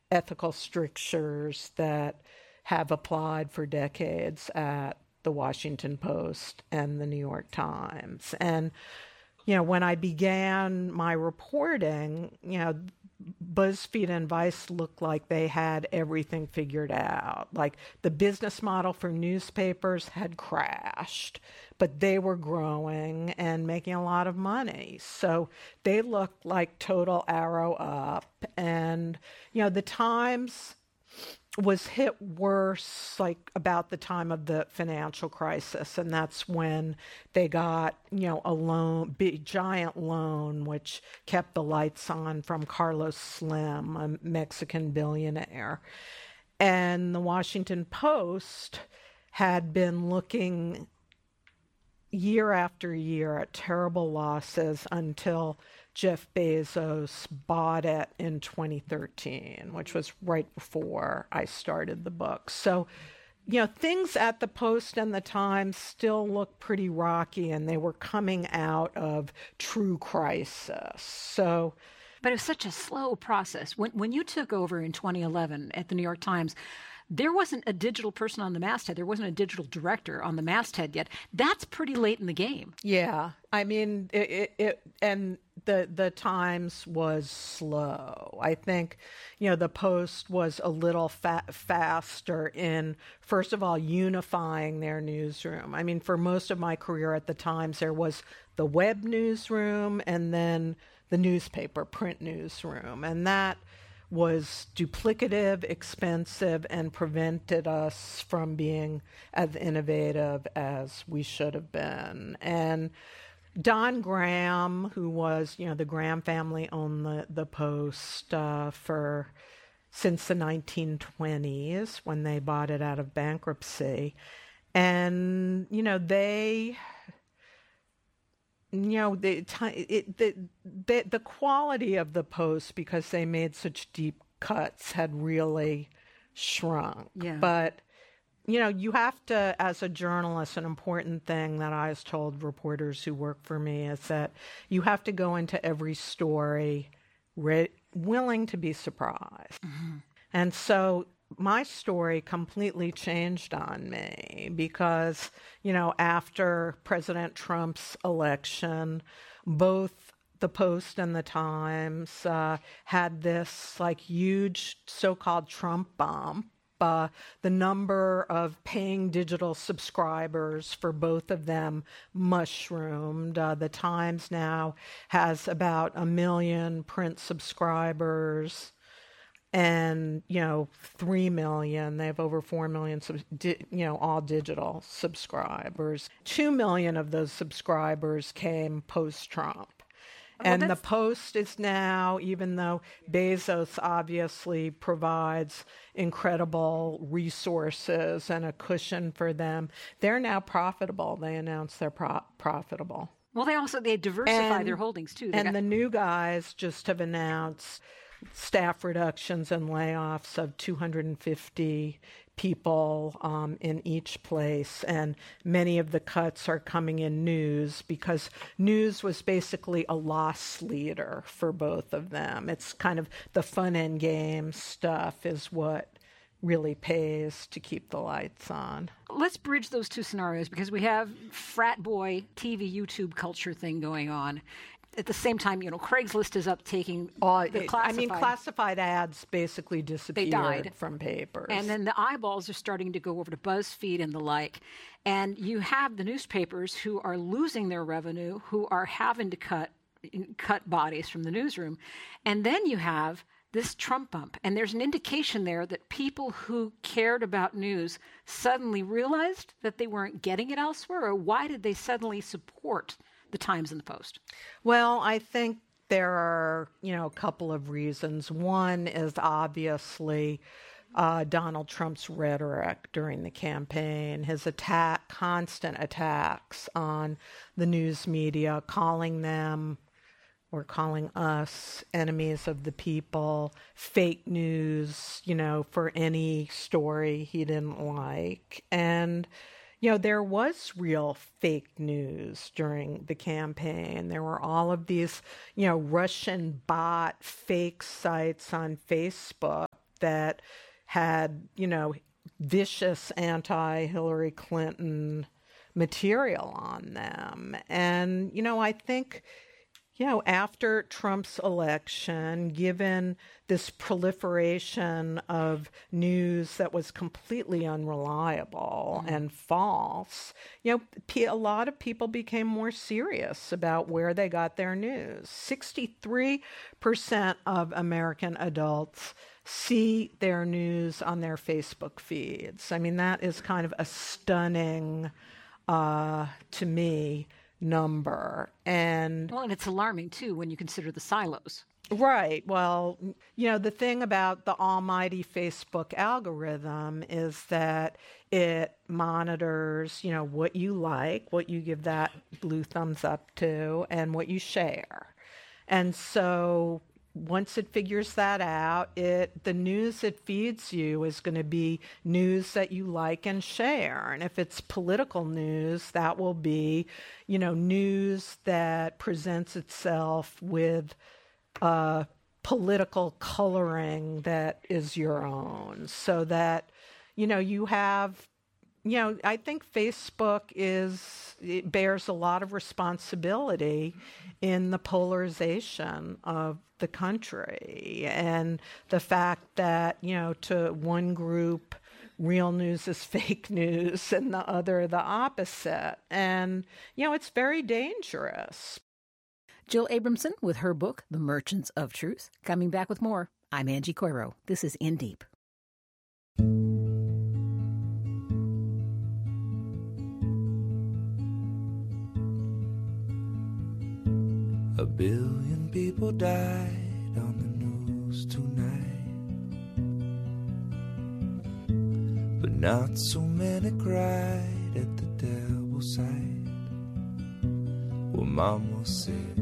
ethical strictures that have applied for decades at the Washington Post and the New York Times. And, when I began my reporting, BuzzFeed and Vice looked like they had everything figured out. Like the business model for newspapers had crashed, but they were growing and making a lot of money. So they looked like total arrow up. And, the Times was hit worse like about the time of the financial crisis, and that's when they got a loan, big giant loan, which kept the lights on, from Carlos Slim, a Mexican billionaire. And the Washington Post had been looking year after year at terrible losses until Jeff Bezos bought it in 2013, which was right before I started the book. So, things at the Post and the Times still look pretty rocky, and they were coming out of true crisis. So, but it was such a slow process. When you took over in 2011 at the New York Times, there wasn't a digital person on the masthead. There wasn't a digital director on the masthead yet. That's pretty late in the game. Yeah. I mean, the Times was slow. I think, the Post was a little faster in, first of all, unifying their newsroom. I mean, for most of my career at the Times, there was the web newsroom and then the newspaper print newsroom. And that was duplicative, expensive, and prevented us from being as innovative as we should have been. And Don Graham, who was, the Graham family owned the Post since the 1920s, when they bought it out of bankruptcy. And, the quality of the Post, because they made such deep cuts, had really shrunk. Yeah. But, you have to, as a journalist, an important thing that I always told reporters who work for me is that you have to go into every story willing to be surprised. Mm-hmm. And so my story completely changed on me because, after President Trump's election, both the Post and the Times had this huge so-called Trump bump. The number of paying digital subscribers for both of them mushroomed. The Times now has about 1 million print subscribers. And, 3 million, they have over 4 million, all digital subscribers. 2 million of those subscribers came post-Trump. And the Post is now, even though Bezos obviously provides incredible resources and a cushion for them, they're now profitable. They announced they're profitable. Well, they diversify their holdings, too. The new guys just have announced staff reductions and layoffs of 250 people in each place, and many of the cuts are coming in news because news was basically a loss leader for both of them. It's kind of the fun and game stuff is what really pays to keep the lights on. Let's bridge those two scenarios because we have frat boy TV YouTube culture thing going on. At the same time, Craigslist is up taking the classified. Classified ads basically disappeared from papers. And then the eyeballs are starting to go over to BuzzFeed and the like. And you have the newspapers who are losing their revenue, who are having to cut bodies from the newsroom. And then you have this Trump bump. And there's an indication there that people who cared about news suddenly realized that they weren't getting it elsewhere, or why did they suddenly support the Times and the Post? Well, I think there are, a couple of reasons. One is obviously Donald Trump's rhetoric during the campaign, his constant attacks on the news media, calling them or calling us enemies of the people, fake news, for any story he didn't like. And there was real fake news during the campaign. There were all of these, Russian bot fake sites on Facebook that had, vicious anti-Hillary Clinton material on them. And, I think, after Trump's election, given this proliferation of news that was completely unreliable and false, a lot of people became more serious about where they got their news. 63% of American adults see their news on their Facebook feeds. I mean, that is kind of a stunning, to me, number. And it's alarming too when you consider the silos. Right. Well, the thing about the almighty Facebook algorithm is that it monitors, what you like, what you give that blue thumbs up to, and what you share. And so once it figures that out, the news it feeds you is going to be news that you like and share. And if it's political news, that will be, news that presents itself with political coloring that is your own. So that, you have, I think Facebook it bears a lot of responsibility in the polarization of the country, and the fact that, to one group, real news is fake news, and the other the opposite. And, it's very dangerous. Jill Abramson with her book, The Merchants of Truth. Coming back with more. I'm Angie Coiro. This is In Deep. A billion people died on the news tonight, but not so many cried at the devil's sight. Well, Mama said